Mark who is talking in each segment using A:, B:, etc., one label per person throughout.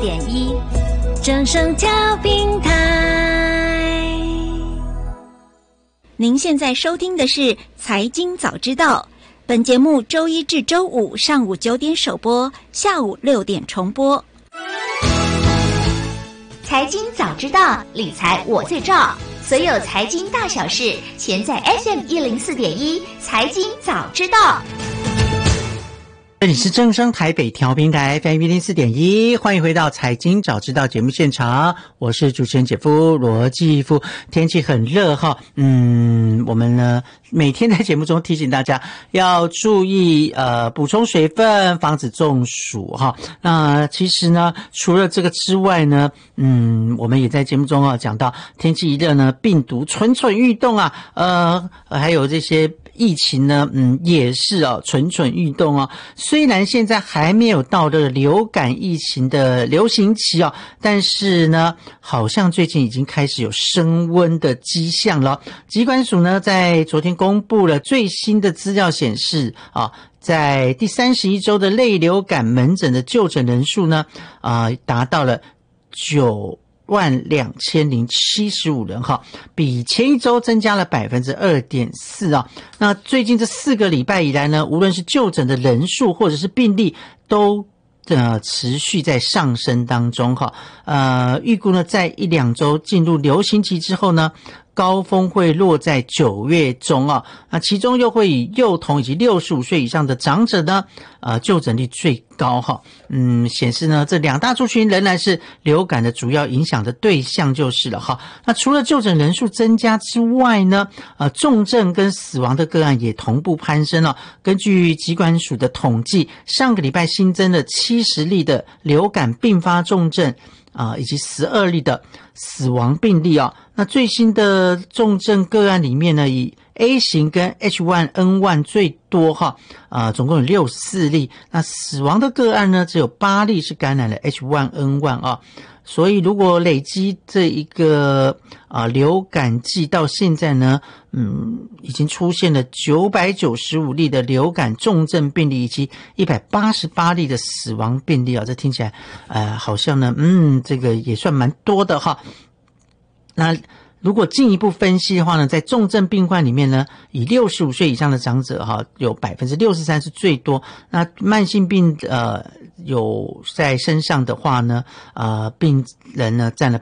A: 104.1正声调频台。
B: 您现在收听的是财经早知道，本节目周一至周五上午9点首播，下午6点重播。
C: 财经早知道，理财我最照，所有财经大小事，全在 FM104.1财经早知道。
D: 这里是正声台北调频台 FM104.1，欢迎回到财经早知道节目现场，我是主持人姐夫罗继夫。天气很热哈，我们呢每天在节目中提醒大家要注意补充水分，防止中暑哈。那其实呢，除了这个之外呢，我们也在节目中讲到天气一热呢，病毒蠢蠢欲动啊，还有这些疫情呢，也是蠢蠢欲动哦。虽然现在还没有到这个流感疫情的流行期哦，但是呢，好像最近已经开始有升温的迹象了。疾管署呢，在昨天公布了最新的资料显示在第31周的类流感门诊的就诊人数呢，达到了92075人哈，比前一周增加了 2.4% 啊。那最近这4个礼拜以来呢，无论是就诊的人数或者是病例都持续在上升当中哈。预估呢在1-2周进入流行期之后呢，高峰会落在9月中啊。那其中又会以幼童以及65岁以上的长者呢，就诊率最高哈。显示呢这2大族群仍然是流感的主要影响的对象就是了哈。那除了就诊人数增加之外呢，重症跟死亡的个案也同步攀升了。根据疾管署的统计，上个礼拜新增了70例的流感并发重症以及12例的死亡病例啊。那最新的重症个案里面呢，以 A 型跟 H1N1 最多哈，总共有64例。那死亡的个案呢，只有8例是感染了 H1N1 啊。所以如果累积这一个流感季到现在呢，已经出现了995例的流感重症病例以及188例的死亡病例啊，这听起来好像呢这个也算蛮多的哈。那如果进一步分析的话呢，在重症病患里面呢，以65岁以上的长者有 63% 是最多。那慢性病有在身上的话呢，病人呢占了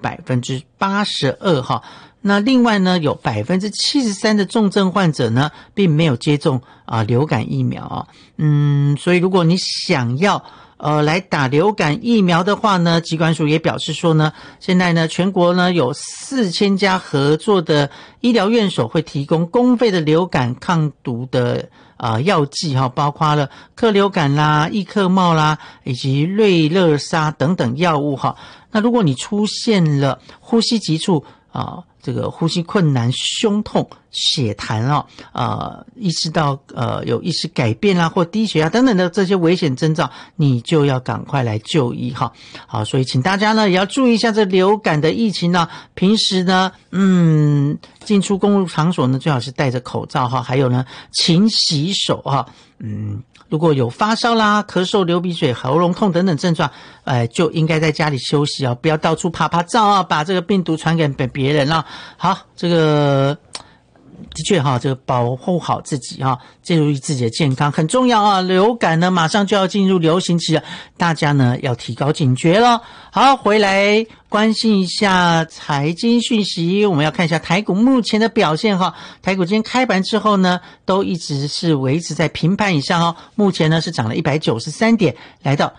D: 82% 哈。那另外呢，有 73% 的重症患者呢并没有接种流感疫苗所以如果你想要来打流感疫苗的话呢，疾管署也表示说呢，现在呢全国呢有4000家合作的医疗院所会提供公费的流感抗毒的药剂包括了克流感啦、易克茂啦以及瑞乐沙等等药物那如果你出现了呼吸急促这个呼吸困难、胸痛、血痰意识到有意识改变啦或低血压等等的这些危险征兆，你就要赶快来就医好，所以请大家呢也要注意一下这流感的疫情平时呢进出公共场所呢最好是戴着口罩还有呢勤洗手如果有发烧啦、咳嗽、流鼻水、喉咙痛等等症状，就应该在家里休息不要到处趴照把这个病毒传给别人好，这个的确这个保护好自己注意自己的健康很重要流感呢马上就要进入流行期了，大家呢要提高警觉了。好，回来关心一下财经讯息，我们要看一下台股目前的表现台股今天开盘之后呢，都一直是维持在平盘以上目前呢是涨了193点，来到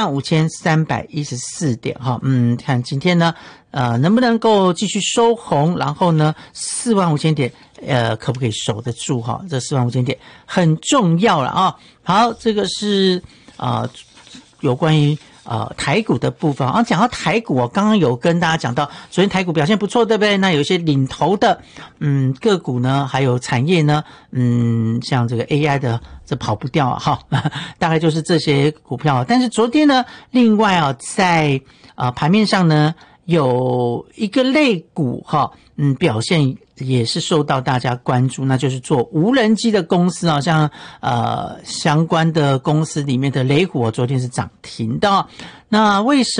D: 45314点看今天呢能不能够继续收红，然后呢45000点可不可以守得住这45000点很重要了好，这个是有关于台股的部分讲到台股刚刚有跟大家讲到昨天台股表现不错对不对？那有一些领头的个股呢还有产业呢像这个 AI 的这跑不掉大概就是这些股票但是昨天呢另外在盘面上呢有一个类股表现也是受到大家关注，那就是做无人机的公司像相关的公司里面的雷虎昨天是涨停的那为什